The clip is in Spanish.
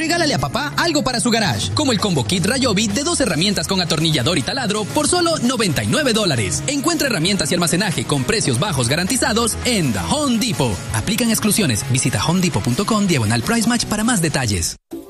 regálale a papá algo para su garage, como el combo kit Ryobi de 2 herramientas con atornillador y taladro por solo $99. Encuentra herramientas y almacenaje con precios bajos garantizados en The Home Depot. Aplican exclusiones. Visita homedepot.com/price match para más detalles.